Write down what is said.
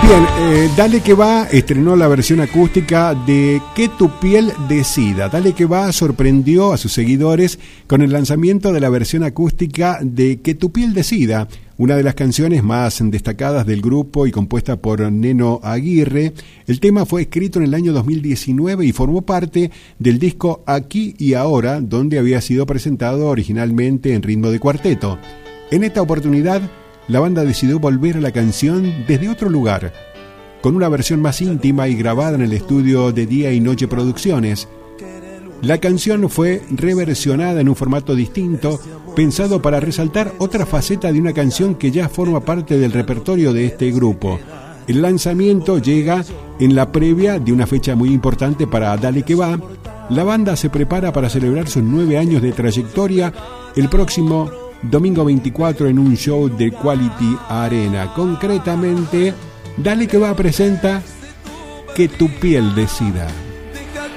Dale que va estrenó la versión acústica de Que tu piel decida. Dale que va sorprendió a sus seguidores con el lanzamiento de la versión acústica de Que tu piel decida, una de las canciones más destacadas del grupo y compuesta por Neno Aguirre. El tema fue escrito en el año 2019 y formó parte del disco Aquí y Ahora, donde había sido presentado originalmente en ritmo de cuarteto. En esta oportunidad, la banda decidió volver a la canción desde otro lugar, con una versión más íntima y grabada en el estudio de Día y Noche Producciones. La canción fue reversionada en un formato distinto, pensado para resaltar otra faceta de una canción que ya forma parte del repertorio de este grupo. El lanzamiento llega en la previa de una fecha muy importante para Dale que va. La banda se prepara para celebrar sus 9 años de trayectoria el próximo domingo 24 en un show de Quality Arena. Concretamente, Dale que va presenta Que tu piel decida.